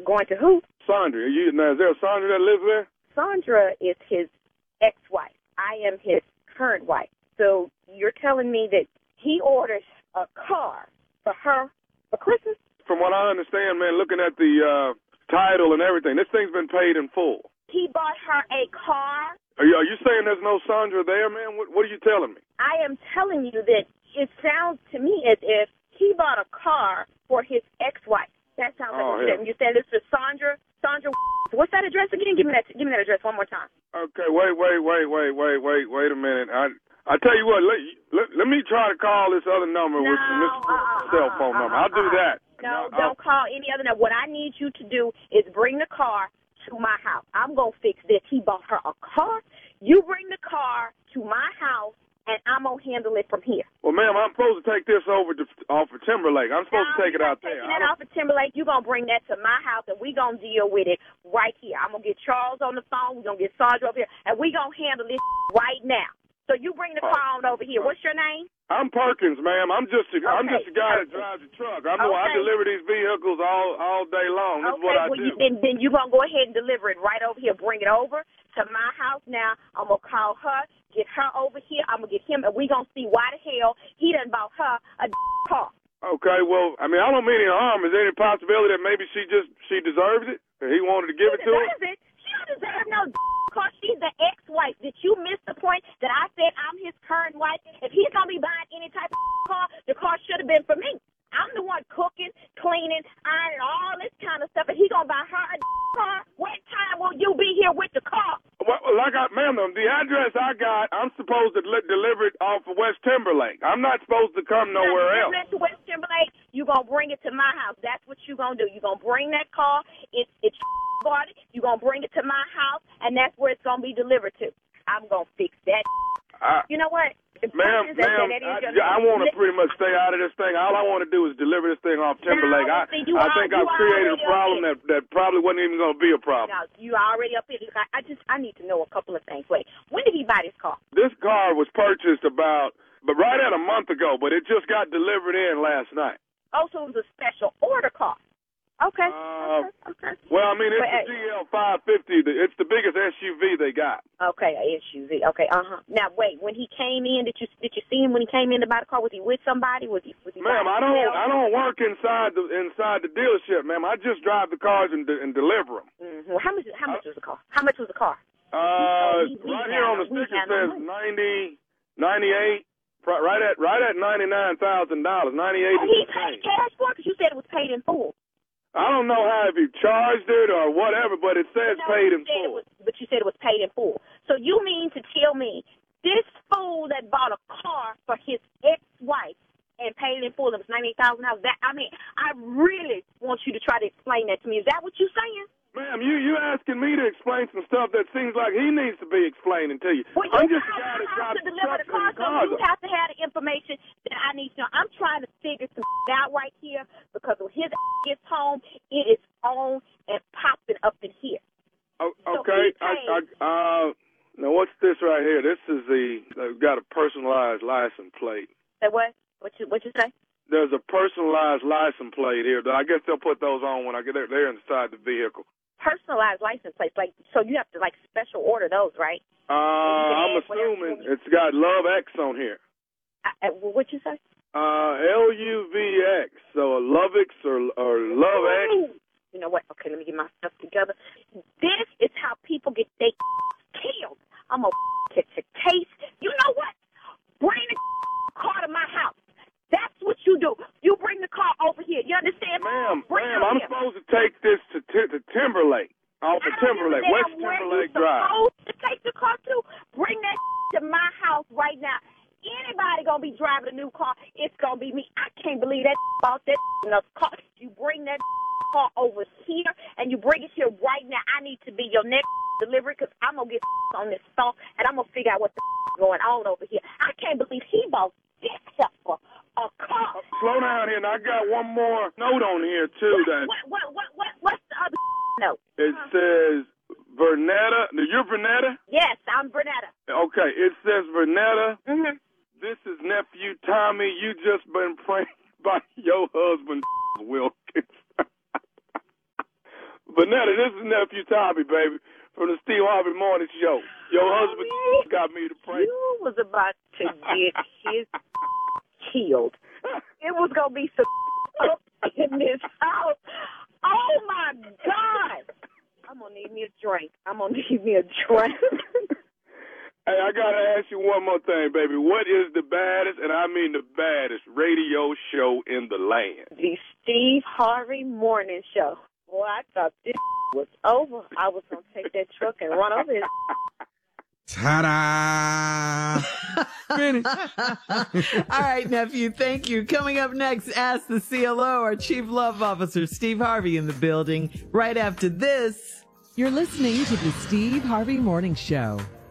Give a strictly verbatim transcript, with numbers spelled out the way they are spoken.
Going to who? Sandra. You, now, is there a Sandra that lives there? Sandra is his ex-wife. I am his current wife. So you're telling me that he orders a car for her for Christmas? From what I understand, man, looking at the uh, title and everything, this thing's been paid in full. He bought her a car? Are you, are you saying there's no Sandra there, man? What, what are you telling me? I am telling you that it sounds to me as if he bought a car for his ex-wife. That sounds oh, like what you said. You said this is Sandra. Sandra. What's that address again? Give me that. Give me that address one more time. Okay. Wait. Wait. Wait. Wait. Wait. Wait. Wait a minute. I I tell you what. Let let, let me try to call this other number, no, which is this uh, cell phone uh, number. uh, I'll do uh, that. No, I'll, don't call any other number. What I need you to do is bring the car to my house. I'm gonna fix this. He bought her a car. You bring the car to my house. And I'm going to handle it from here. Well, ma'am, I'm supposed to take this over to, off of Timberlake. I'm supposed no, to take it out there. there. Taking that off of Timberlake, you're going to bring that to my house, and we're going to deal with it right here. I'm going to get Charles on the phone. We're going to get Sandra over here, and we're going to handle this right now. So you bring the car on over here. What's your name? I'm Perkins, ma'am. I'm just a, okay. I'm just a guy that drives a truck. I know okay. I deliver these vehicles all all day long. This okay, is what I well, do. You, then, then you're going to go ahead and deliver it right over here. Bring it over to my house now. I'm going to call her, get her over here. I'm going to get him, and we're going to see why the hell he done bought her a car. Okay, well, I mean, I don't mean any harm. Is there any possibility that maybe she just, she deserves it? Or he wanted to give she it to her? It. She don't deserve no car. She's the ex-wife. Did you miss the point that I said I'm his current wife? If he's going to be buying any type of car, the car should have been for me. I'm the one cooking, cleaning, ironing, all this kind of stuff, and he going to buy her a car? What time will you be here with the car? Well, like I, ma'am, the address I got, I'm supposed to li- deliver it off of West Timberlake. I'm not supposed to come nowhere else. To West Timberlake, you're going to bring it to my house. That's what you're going to do. You're going to bring that car. It's it's bought it. You're going to bring it to my house, and that's where it's going to be delivered to. I'm going to fix that. I, you know what? Ma'am, ma'am, I, I want to pretty much stay out of this thing. All I want to do is deliver this thing off Timberlake. No, I, see, I think I've created a problem that, that probably wasn't even going to be a problem. No, you already up here. I, I just, I need to know a couple of things. Wait, when did he buy this car? This car was purchased about, but right at a month ago, but it just got delivered in last night. Oh, so it was a special order car. Okay. Uh, okay. Okay. Well, I mean, it's but, the G L five fifty. It's the biggest S U V they got. Okay, a S U V. Okay, uh huh. Now, wait. When he came in, did you did you see him when he came in to buy the car? Was he with somebody? Was he? Was he? Ma'am, I don't. I don't work inside the inside the dealership, ma'am. I just drive the cars and, and deliver them. Mm-hmm. How much? How much uh, was the car? How much was the car? Uh, he, he, right here on the sticker says ninety, ninety-eight. Right at right at ninety nine thousand dollars. Ninety eight. Oh, he paid cash for it because you said it was paid in full. I don't know how if you charged it or whatever, but it says no, paid in full. Was, but you said it was paid in full. So you mean to tell me this fool that bought a car for his ex-wife and paid it in full, it was ninety-eight thousand dollars? That I mean, I really want you to try to explain that to me. Is that what you're saying? Ma'am, you you asking me to explain some stuff that seems like he needs to be explaining to you. Well, I'm you just a guy that drives to deliver the car, so you have to have the information that I need to know. I'm trying to figure some out right here because when his gets home, it is on and popping up in here. Oh, okay. So I, I, uh, now, what's this right here? This is the, they've got a personalized license plate. Say what? What you, what you say? There's a personalized license plate here. I guess they'll put those on when I get there. They're inside the vehicle. Personalized license plates, like, so you have to, like, special order those, right? Uh, I'm assuming it's got Love X on here. I, I, what'd you say? Uh, L U V X, so a Love X or, or Love X. You know what? Okay, let me get my stuff together. This is how people get they killed. I'm going to catch a case. You know what? Bring the car to my house. That's what you do. You bring the car over here. You understand? Ma'am, ma'am, I'm here. supposed to take this to, t- to Timberlake, off of Timberlake, West Timberlake Drive. Supposed to take the car to? Bring that to my house right now. Anybody gonna be driving a new car, it's gonna be me. I can't believe that about that in a car. You bring that car over here, and you bring it here right now. I need to be your next delivery because I'm gonna get on this stuff, and I'm gonna figure out what the going on over here. I can't believe he bought this stuff for a car. Slow down here, and I got one more note on here too. What, that what, what, what, what, what's the other note? It uh-huh. says Vernetta. You're Vernetta? Yes, I'm Vernetta. Okay, it says Vernetta. Mm-hmm. This is nephew Tommy. You just been pranked by your husband Wilkins. Vanetta, this is Nephew Tommy, baby, from the Steve Harvey Morning Show. Your husband got me to pray. You was about to get his killed. It was going to be some up in this house. Oh, my God. I'm going to need me a drink. I'm going to need me a drink. Hey, I got to ask you one more thing, baby. What is the baddest, and I mean the baddest, radio show in the land? The Steve Harvey Morning Show. Boy, I thought this was over. I was going to take that truck and run over his. Ta-da! Finish. All right, nephew, thank you. Coming up next, Ask the C L O, our Chief Love Officer, Steve Harvey, in the building. Right after this. You're listening to the Steve Harvey Morning Show.